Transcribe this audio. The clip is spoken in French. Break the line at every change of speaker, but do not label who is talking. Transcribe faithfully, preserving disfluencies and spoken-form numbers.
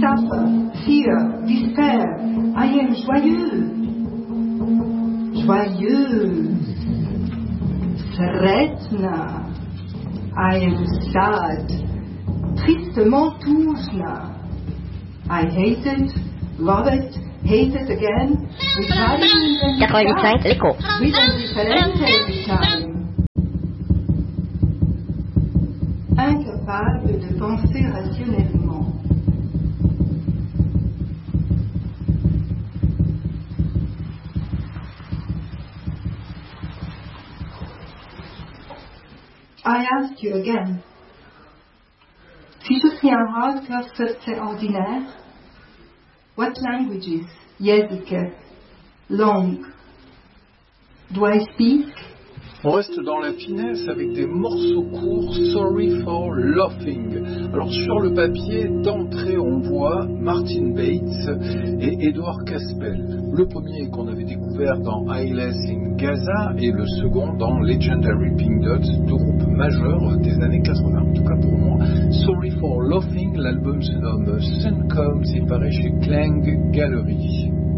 suffer, fear, despair. I am joyeux. Joyeuse. Sretna. I am sad. Tristement touchna. I hate it, love it, hate it again.
quatre-vingt-huit virgule cinq, l'écho.
With indifference every time. Incapable de penser rationnellement. I ask you again. Si je suis un hardcore ordinaire, what languages, Yezike, langue, do I speak?
On reste dans la finesse avec des morceaux courts, Sorry for Laughing. Alors sur le papier, d'entrée on voit Martin Bates et Edward Caspel. Le premier qu'on avait découvert dans Eyeless in Gaza et le second dans Legendary Pink Dots, deux groupes majeurs des années quatre-vingts, en tout cas pour moi. Sorry for Laughing, l'album se nomme Sun Comes et paraît chez Clang Gallery.